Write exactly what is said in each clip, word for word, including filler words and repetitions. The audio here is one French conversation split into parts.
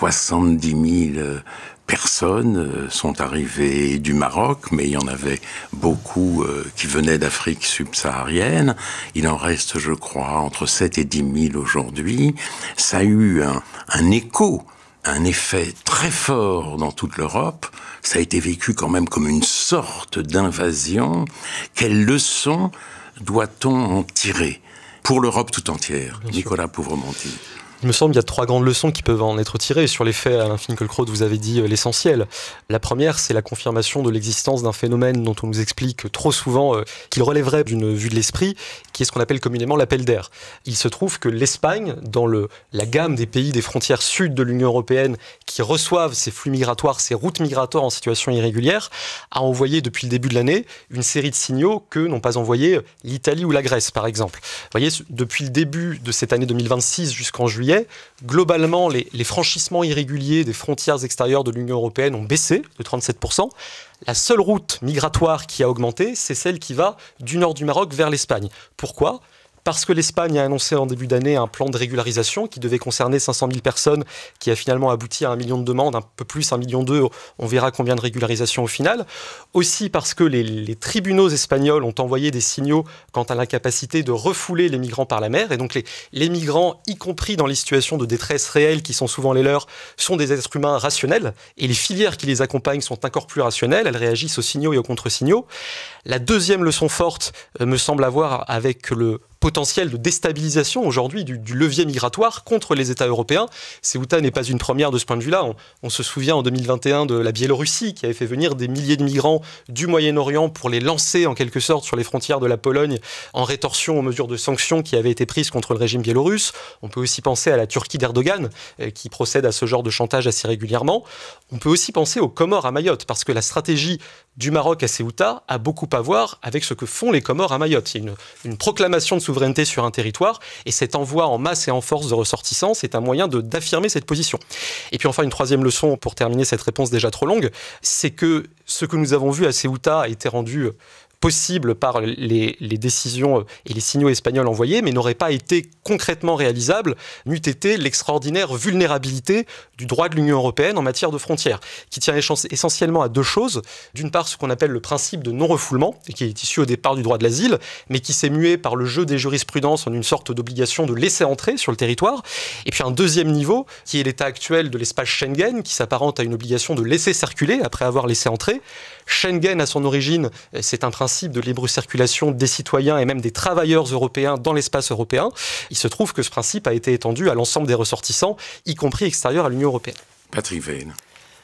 soixante-dix mille personnes sont arrivées du Maroc, mais il y en avait beaucoup qui venaient d'Afrique subsaharienne. Il en reste, je crois, entre sept et dix mille aujourd'hui. Ça a eu un, un écho, un effet très fort dans toute l'Europe. Ça a été vécu quand même comme une sorte d'invasion. Quelle leçon doit-on en tirer pour l'Europe tout entière? Bien Nicolas Pouvremonti. Il me semble qu'il y a trois grandes leçons qui peuvent en être tirées. Sur les faits, Alain Finkielkraut, vous avez dit l'essentiel. La première, c'est la confirmation de l'existence d'un phénomène dont on nous explique trop souvent euh, qu'il relèverait d'une vue de l'esprit, qui est ce qu'on appelle communément l'appel d'air. Il se trouve que l'Espagne, dans le, la gamme des pays des frontières sud de l'Union européenne qui reçoivent ces flux migratoires, ces routes migratoires en situation irrégulière, a envoyé depuis le début de l'année une série de signaux que n'ont pas envoyé l'Italie ou la Grèce, par exemple. Vous voyez, depuis le début de cette année deux mille vingt-six jusqu'en juillet, globalement, les, les franchissements irréguliers des frontières extérieures de l'Union européenne ont baissé de trente-sept pour cent. La seule route migratoire qui a augmenté, c'est celle qui va du nord du Maroc vers l'Espagne. Pourquoi ? Parce que l'Espagne a annoncé en début d'année un plan de régularisation qui devait concerner cinq cent mille personnes, qui a finalement abouti à un million de demandes, un peu plus, un million deux. On verra combien de régularisations au final. Aussi parce que les, les tribunaux espagnols ont envoyé des signaux quant à l'incapacité de refouler les migrants par la mer. Et donc les, les migrants, y compris dans les situations de détresse réelle qui sont souvent les leurs, sont des êtres humains rationnels. Et les filières qui les accompagnent sont encore plus rationnelles. Elles réagissent aux signaux et aux contre-signaux. La deuxième leçon forte euh, me semble avoir avec le potentiel de déstabilisation aujourd'hui du, du levier migratoire contre les États européens. Ceuta n'est pas une première de ce point de vue-là. On, on se souvient en deux mille vingt et un de la Biélorussie qui avait fait venir des milliers de migrants du Moyen-Orient pour les lancer en quelque sorte sur les frontières de la Pologne en rétorsion aux mesures de sanctions qui avaient été prises contre le régime biélorusse. On peut aussi penser à la Turquie d'Erdogan euh, qui procède à ce genre de chantage assez régulièrement. On peut aussi penser aux Comores à Mayotte parce que la stratégie du Maroc à Ceuta a beaucoup à voir avec ce que font les Comores à Mayotte. Il y a une, une proclamation de souveraineté sur un territoire et cet envoi en masse et en force de ressortissants, c'est un moyen de, d'affirmer cette position. Et puis enfin, une troisième leçon pour terminer cette réponse déjà trop longue, c'est que ce que nous avons vu à Ceuta a été rendu possible par les, les décisions et les signaux espagnols envoyés, mais n'aurait pas été concrètement réalisable, n'eût été l'extraordinaire vulnérabilité du droit de l'Union européenne en matière de frontières, qui tient essentiellement à deux choses. D'une part, ce qu'on appelle le principe de non-refoulement, qui est issu au départ du droit de l'asile, mais qui s'est mué par le jeu des jurisprudences en une sorte d'obligation de laisser entrer sur le territoire. Et puis un deuxième niveau, qui est l'état actuel de l'espace Schengen, qui s'apparente à une obligation de laisser circuler après avoir laissé entrer. Schengen, à son origine, c'est un principe de libre circulation des citoyens et même des travailleurs européens dans l'espace européen. Il se trouve que ce principe a été étendu à l'ensemble des ressortissants, y compris extérieurs à l'Union européenne. Patrick Veyne.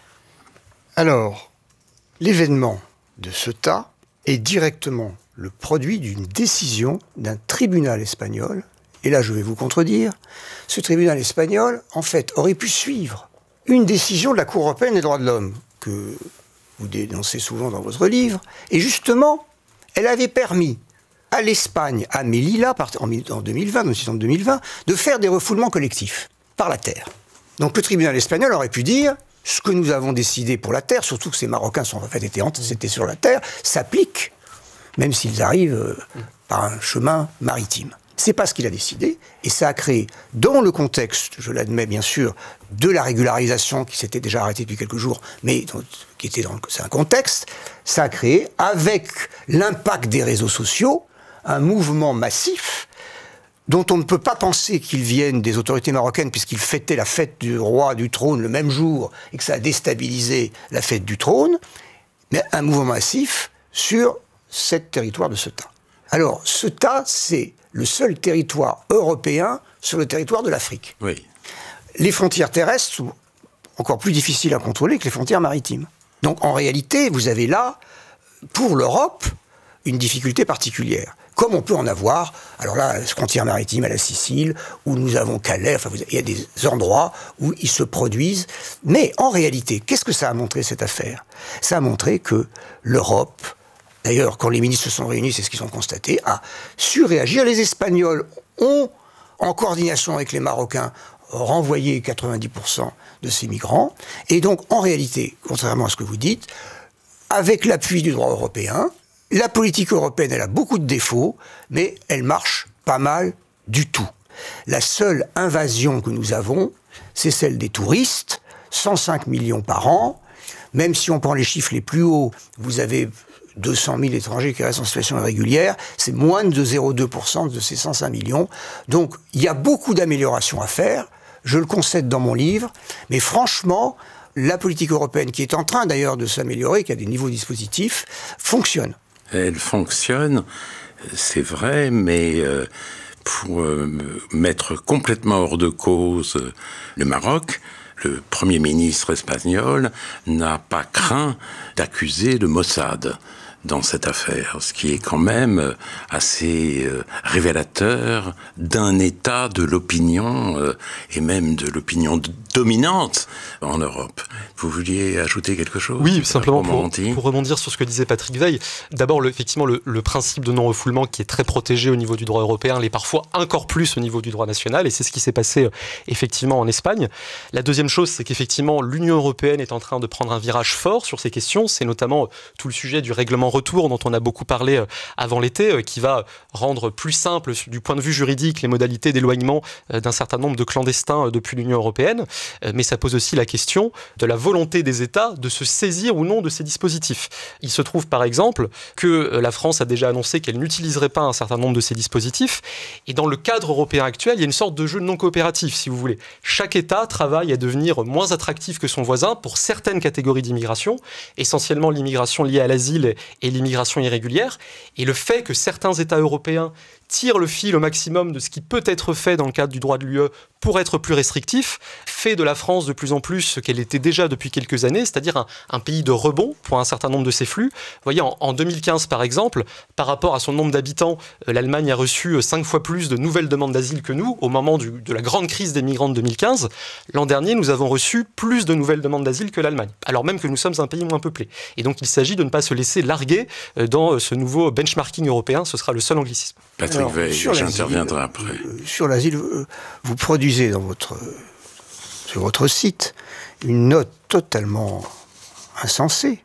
Alors, l'événement de Ceuta est directement le produit d'une décision d'un tribunal espagnol. Et là, je vais vous contredire. Ce tribunal espagnol, en fait, aurait pu suivre une décision de la Cour européenne des droits de l'homme que vous dénoncez souvent dans votre livre, et justement, elle avait permis à l'Espagne, à Melilla, en deux mille vingt, en deux mille vingt, de faire des refoulements collectifs par la terre. Donc le tribunal espagnol aurait pu dire, ce que nous avons décidé pour la terre, surtout que ces Marocains sont en fait étaient, c'était sur la terre, s'applique, même s'ils arrivent euh, par un chemin maritime. C'est pas ce qu'il a décidé, et ça a créé, dans le contexte, je l'admets bien sûr, de la régularisation qui s'était déjà arrêtée depuis quelques jours, mais qui était dans le, c'est un contexte, ça a créé, avec l'impact des réseaux sociaux, un mouvement massif dont on ne peut pas penser qu'il vienne des autorités marocaines puisqu'ils fêtaient la fête du roi du trône le même jour et que ça a déstabilisé la fête du trône, mais un mouvement massif sur ce territoire de Ceuta. Alors, Ceuta, c'est le seul territoire européen sur le territoire de l'Afrique. Oui. Les frontières terrestres sont encore plus difficiles à contrôler que les frontières maritimes. Donc, en réalité, vous avez là, pour l'Europe, une difficulté particulière. Comme on peut en avoir, alors là, frontière maritime à la Sicile, où nous avons Calais, enfin, il y a des endroits où ils se produisent. Mais en réalité, qu'est-ce que ça a montré, cette affaire ? Ça a montré que l'Europe, d'ailleurs, quand les ministres se sont réunis, c'est ce qu'ils ont constaté, a su réagir. Les Espagnols ont, en coordination avec les Marocains, renvoyé quatre-vingt-dix pour cent de ces migrants. Et donc, en réalité, contrairement à ce que vous dites, avec l'appui du droit européen, la politique européenne, elle a beaucoup de défauts, mais elle marche pas mal du tout. La seule invasion que nous avons, c'est celle des touristes, cent cinq millions par an. Même si on prend les chiffres les plus hauts, vous avez deux cent mille étrangers qui restent en situation irrégulière, c'est moins de zéro virgule deux pour cent de ces cent cinq millions. Donc, il y a beaucoup d'améliorations à faire, je le concède dans mon livre, mais franchement, la politique européenne, qui est en train d'ailleurs de s'améliorer, qui a des niveaux dispositifs, fonctionne. Elle fonctionne, c'est vrai, mais euh, pour euh, mettre complètement hors de cause euh, le Maroc, le Premier ministre espagnol n'a pas craint d'accuser le Mossad dans cette affaire, ce qui est quand même assez euh, révélateur d'un état de l'opinion euh, et même de l'opinion dominante en Europe. Vous vouliez ajouter quelque chose? Oui, simplement pour, pour rebondir sur ce que disait Patrick Weil. D'abord, le, effectivement, le, le principe de non-refoulement qui est très protégé au niveau du droit européen l'est parfois encore plus au niveau du droit national, et c'est ce qui s'est passé euh, effectivement en Espagne. La deuxième chose, c'est qu'effectivement, l'Union européenne est en train de prendre un virage fort sur ces questions. C'est notamment euh, tout le sujet du règlement retour dont on a beaucoup parlé euh, avant l'été, euh, qui va rendre plus simple du point de vue juridique les modalités d'éloignement euh, d'un certain nombre de clandestins euh, depuis l'Union européenne. Euh, mais ça pose aussi la question de la volonté des États de se saisir ou non de ces dispositifs. Il se trouve par exemple que euh, la France a déjà annoncé qu'elle n'utiliserait pas un certain nombre de ces dispositifs. Et dans le cadre européen actuel, il y a une sorte de jeu non coopératif, si vous voulez. Chaque État travaille à devenir moins attractif que son voisin pour certaines catégories d'immigration, essentiellement l'immigration liée à l'asile et l'immigration irrégulière. Et le fait que certains États européens tirent le fil au maximum de ce qui peut être fait dans le cadre du droit de l'U E pour être plus restrictif, fait de la France de plus en plus ce qu'elle était déjà depuis quelques années, c'est-à-dire un, un pays de rebond pour un certain nombre de ces flux. Vous voyez, en, en deux mille quinze, par exemple, par rapport à son nombre d'habitants, euh, l'Allemagne a reçu cinq fois plus de nouvelles demandes d'asile que nous au moment du, de la grande crise des migrants de deux mille quinze. L'an dernier, nous avons reçu plus de nouvelles demandes d'asile que l'Allemagne, alors même que nous sommes un pays moins peuplé. Et donc, il s'agit de ne pas se laisser larguer euh, dans ce nouveau benchmarking européen. Ce sera le seul anglicisme. Patrick Alors, Weil, j'interviendrai après. Euh, sur l'asile, euh, vous produisez dans votre, euh, sur votre site une note totalement insensée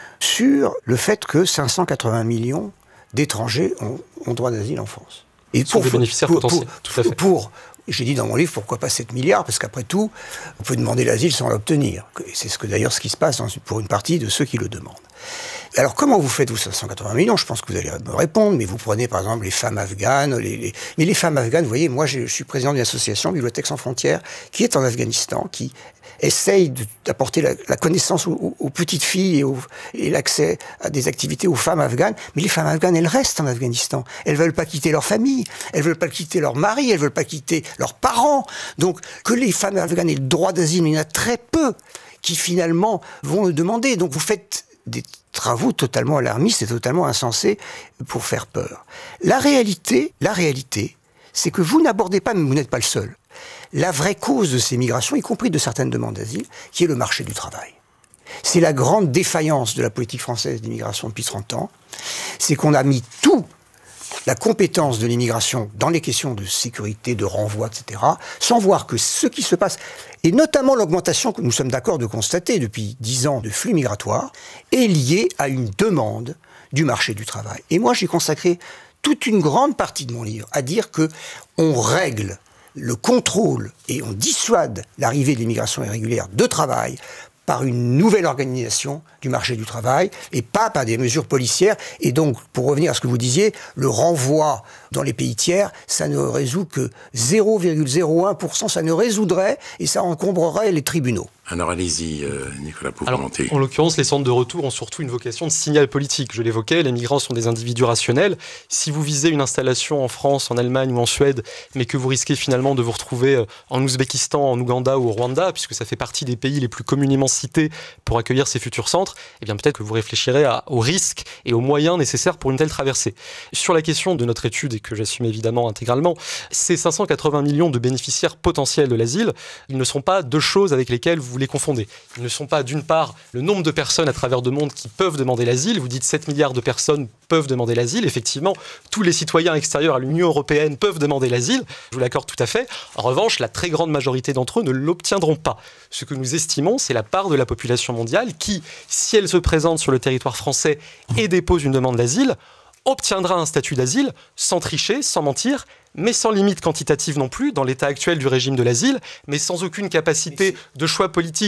sur le fait que cinq cent quatre-vingts millions d'étrangers ont, ont droit d'asile en France. Et pour des bénéficiaires pour, potentiels, pour, tout à fait. Pour, j'ai dit dans mon livre, pourquoi pas sept milliards? Parce qu'après tout, on peut demander l'asile sans l'obtenir. Et c'est ce que, d'ailleurs ce qui se passe pour une partie de ceux qui le demandent. Alors, comment vous faites, vous, cinq cent quatre-vingts millions? Je pense que vous allez me répondre, mais vous prenez, par exemple, les femmes afghanes. Les, les... Mais les femmes afghanes, vous voyez, moi, je, je suis président d'une association, Bibliothèques sans frontières, qui est en Afghanistan, qui essaye de, d'apporter la, la connaissance aux, aux petites filles et, aux, et l'accès à des activités aux femmes afghanes. Mais les femmes afghanes, elles restent en Afghanistan. Elles veulent pas quitter leur famille, elles veulent pas quitter leur mari, elles veulent pas quitter leurs parents. Donc, que les femmes afghanes aient le droit d'asile, il y en a très peu qui, finalement, vont le demander. Donc, vous faites des travaux totalement alarmistes et totalement insensés pour faire peur. La réalité, la réalité, c'est que vous n'abordez pas, mais vous n'êtes pas le seul, la vraie cause de ces migrations, y compris de certaines demandes d'asile, qui est le marché du travail. C'est la grande défaillance de la politique française d'immigration depuis trente ans, c'est qu'on a mis tout la compétence de l'immigration dans les questions de sécurité, de renvoi, et cetera, sans voir que ce qui se passe, et notamment l'augmentation que nous sommes d'accord de constater depuis dix ans de flux migratoires, est liée à une demande du marché du travail. Et moi, j'ai consacré toute une grande partie de mon livre à dire que on règle le contrôle et on dissuade l'arrivée de l'immigration irrégulière de travail par une nouvelle organisation du marché du travail et pas par des mesures policières. Et donc, pour revenir à ce que vous disiez, le renvoi dans les pays tiers, ça ne résout que zéro virgule zéro un pour cent, ça ne résoudrait et ça encombrerait les tribunaux. Alors allez-y, euh, Nicolas Poupes-Monté. En l'occurrence, les centres de retour ont surtout une vocation de signal politique. Je l'évoquais, les migrants sont des individus rationnels. Si vous visez une installation en France, en Allemagne ou en Suède, mais que vous risquez finalement de vous retrouver en Ouzbékistan, en Ouganda ou au Rwanda, puisque ça fait partie des pays les plus communément cités pour accueillir ces futurs centres, eh bien peut-être que vous réfléchirez à, aux risques et aux moyens nécessaires pour une telle traversée. Sur la question de notre étude, et que j'assume évidemment intégralement, ces cinq cent quatre-vingts millions de bénéficiaires potentiels de l'asile, ils ne sont pas deux choses avec lesquelles vous les confondez. Ils ne sont pas, d'une part, le nombre de personnes à travers le monde qui peuvent demander l'asile. Vous dites sept milliards de personnes peuvent demander l'asile. Effectivement, tous les citoyens extérieurs à l'Union européenne peuvent demander l'asile. Je vous l'accorde tout à fait. En revanche, la très grande majorité d'entre eux ne l'obtiendront pas. Ce que nous estimons, c'est la part de la population mondiale qui, si elle se présente sur le territoire français et dépose une demande d'asile, obtiendra un statut d'asile sans tricher, sans mentir, mais sans limite quantitative non plus, dans l'état actuel du régime de l'asile, mais sans aucune capacité de choix politique